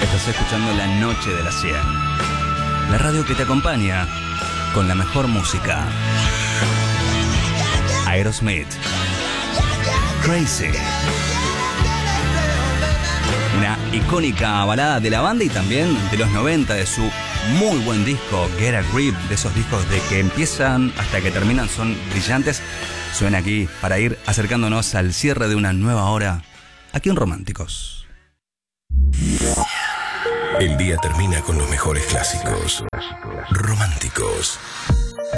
Estás escuchando La Noche de las 100. La radio que te acompaña con la mejor música. Aerosmith. Crazy. Una icónica balada de la banda y también de los 90, de su muy buen disco Get a Grip, de esos discos de que empiezan hasta que terminan son brillantes. Suena aquí para ir acercándonos al cierre de una nueva hora aquí en Románticos. El día termina con los mejores clásicos. Románticos.